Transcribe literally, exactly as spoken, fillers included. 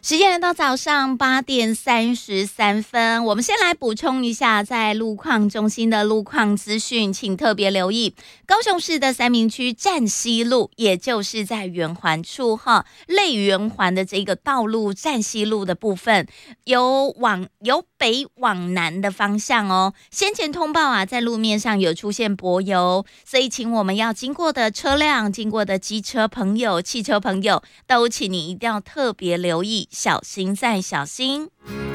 时间来到早上八点三十三分，我们先来补充一下在路况中心的路况资讯，请特别留意高雄市的三民区站西路，也就是在圆环处哈，类圆环的这个道路站西路的部分，由往由北往南的方向哦。先前通报啊，在路面上有出现柏油，所以请我们要经过的车辆、经过的机车朋友、汽车朋友，都请你一定要特别留意。小心再小心。